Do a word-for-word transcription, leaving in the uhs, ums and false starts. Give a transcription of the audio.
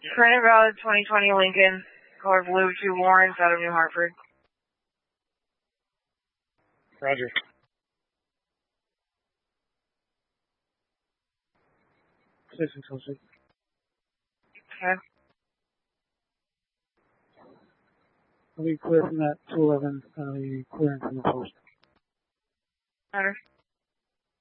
Current valid twenty twenty Lincoln, color blue, two Lawrence out of New Hartford. Roger. Six and twelve six. Okay. I'll be clear from that two eleven, uh, clearing from the post. Better.